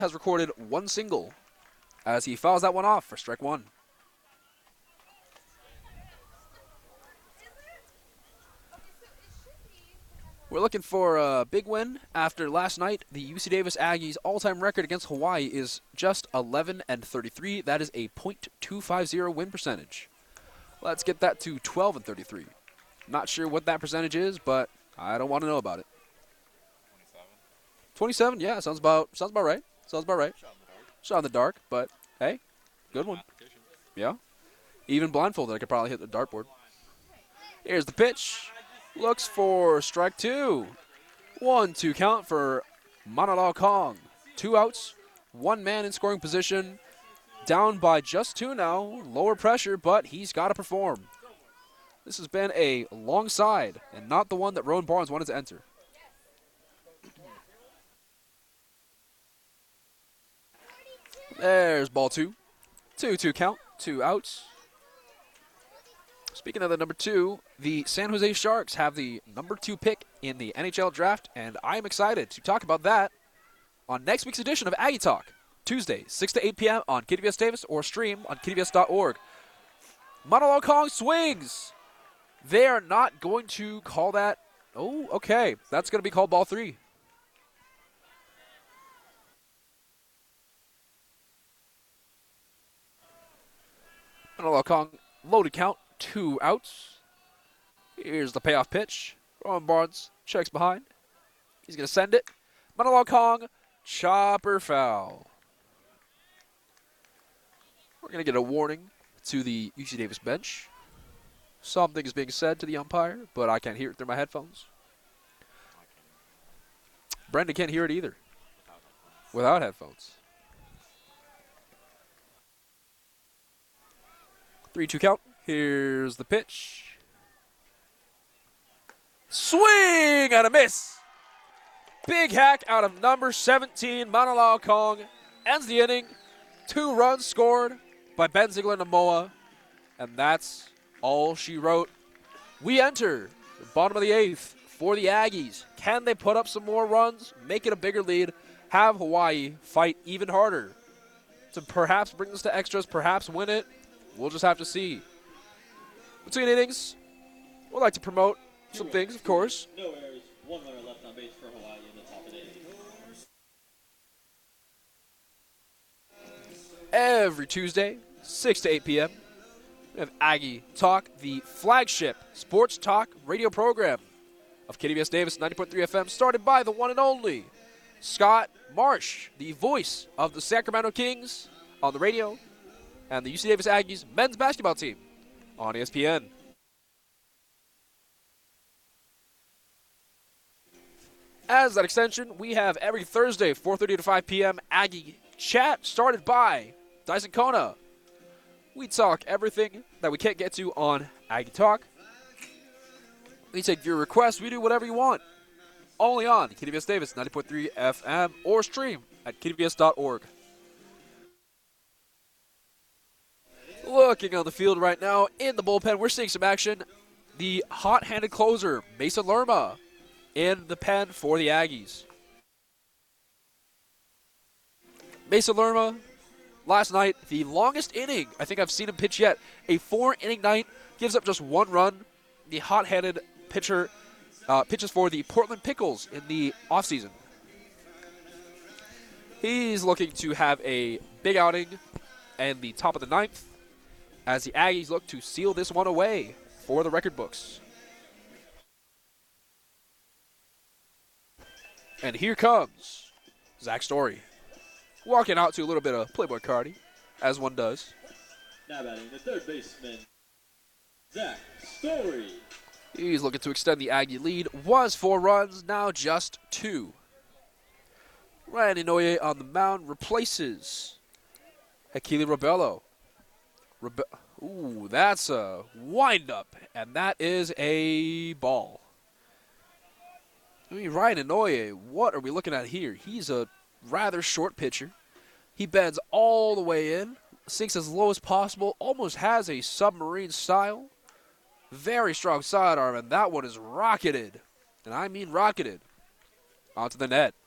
has recorded one single as he fouls that one off for strike one. We're looking for a big win after last night. The UC Davis Aggies' all-time record against Hawaii is just 11-33. That is a .250 win percentage. Let's get that to 12-33. Not sure what that percentage is, but I don't want to know about it. 27, yeah, sounds about right. Sounds about right. Shot in the dark, but hey, good one. Yeah. Even blindfolded, I could probably hit the dartboard. Here's the pitch. Looks for strike two. 1-2 count for Manalao Kong. 2 outs, 1 man in scoring position. Down by just 2 now. Lower pressure, but he's got to perform. This has been a long side and not the one that Rowan Barnes wanted to enter. There's ball 2. 2-2 count, 2 outs. Speaking of the number 2, the San Jose Sharks have the number 2 pick in the NHL draft, and I'm excited to talk about that on next week's edition of Aggie Talk, Tuesday, 6 to 8 p.m. on KDVS Davis or stream on KDVS.org. Manalao Kong swings. They are not going to call that. Oh, okay. That's going to be called ball 3. Manalao Kong, loaded count, 2 outs. Here's the payoff pitch. Rowan Barnes checks behind. He's going to send it. Manalao Kong, chopper foul. We're going to get a warning to the UC Davis bench. Something is being said to the umpire, but I can't hear it through my headphones. Brendan can't hear it either without headphones. 3-2 count. Here's the pitch. Swing and a miss. Big hack out of number 17, Manalao Kong. Ends the inning. 2 runs scored by Ben Ziegler Namoa. And that's all she wrote. We enter the bottom of the 8th for the Aggies. Can they put up some more runs, make it a bigger lead, have Hawaii fight even harder to perhaps bring this to extras, perhaps win it? We'll just have to see. Between innings, we'd like to promote some things, of course. No errors, 1 runner left on base for Hawaii in the top of the 8th. Every Tuesday, 6 to 8 p.m., we have Aggie Talk, the flagship sports talk radio program of KDVS Davis 90.3 FM, started by the one and only Scott Marsh, the voice of the Sacramento Kings on the radio, and the UC Davis Aggies men's basketball team on ESPN. As that extension, we have every Thursday, 4:30 to 5 p.m. Aggie Chat, started by Dyson Kona. We talk everything that we can't get to on Aggie Talk. We take your requests. We do whatever you want. Only on KDVS Davis 90.3 FM or stream at KDVS.org. Looking on the field right now in the bullpen, we're seeing some action. The hot-handed closer, Mason Lerma, in the pen for the Aggies. Mason Lerma, last night, the longest inning I think I've seen him pitch yet. A 4-inning night, gives up just 1 run. The hot-handed pitcher pitches for the Portland Pickles in the offseason. He's looking to have a big outing in the top of the 9th as the Aggies look to seal this one away for the record books. And here comes Zach Story, walking out to a little bit of Playboy Cardi, as one does. Now batting the third baseman, Zach Story. He's looking to extend the Aggie lead. Was 4 runs, now just 2. Ryan Inoue on the mound replaces Hakili Robello. Ooh, that's a windup, and that is a ball. I mean, Ryan Inoue, what are we looking at here? He's a rather short pitcher. He bends all the way in, sinks as low as possible, almost has a submarine style. Very strong sidearm, and that one is rocketed. And I mean rocketed onto the net.